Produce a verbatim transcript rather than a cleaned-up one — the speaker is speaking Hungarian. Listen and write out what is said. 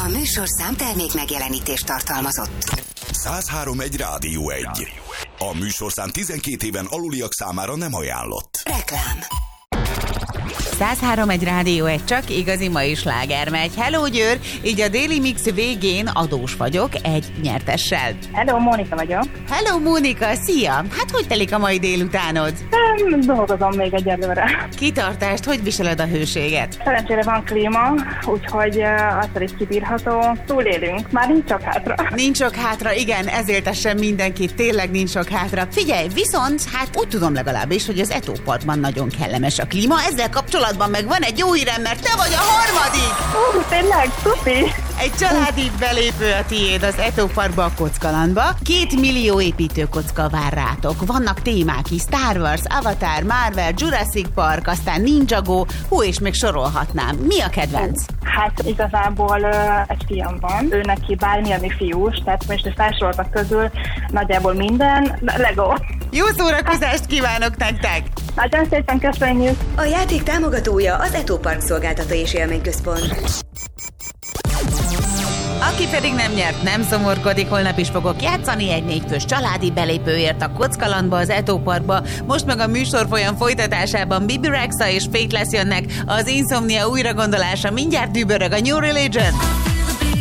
A műsorszám termék megjelenítést tartalmazott. száz három egy Rádió egy. A műsorszám tizenkét éven aluliak számára nem ajánlott. Reklám. száz három egy Rádió egy, csak igazi mai sláger megy. Hello Győr, így a Déli Mix végén adós vagyok egy nyertessel. Hello, Mónika vagyok. Hello Mónika, szia! Hát hogy telik a mai délutánod? Um, dolgozom még egyelőre. Kitartást, hogy viseled a hőséget? Szerencsére van klíma, úgyhogy uh, azt is kibírható. Túlélünk, már nincs sok hátra. Nincs sok hátra, igen, ezért essen mindenki, tényleg nincs sok hátra. Figyelj, viszont, hát úgy tudom legalábbis, hogy az Etóparkban nagyon kellemes a klíma, ezzel kapcsolatban meg van egy jó hírem, mert te vagy a harmadik! Uh, tényleg, szupi! Egy családi belépő a tiéd az Etóparkba, a Kockalandba. Két millió építőkocka vár rátok. Vannak témák is, Star Wars, Avatar, Marvel, Jurassic Park, aztán Ninjago, hú, és még sorolhatnám. Mi a kedvenc? Hát igazából uh, egy fiam van, ő neki bármi, ami fiús, tehát most a felsoroltak közül nagyjából minden, Lego. Jó szórakozást kívánok nektek! Nagyon szépen köszönjük! A játék támogatója az Etópark Szolgáltató és Élményközpont. Aki pedig nem nyert, nem szomorkodik, holnap is fogok játszani egy négyfős családi belépőért a Kockalandba, az Etóparkba. Most meg a műsorfolyam folytatásában Bibi Rexha és Faithless jönnek, az Insomnia újragondolása mindjárt dübörög a New Religion.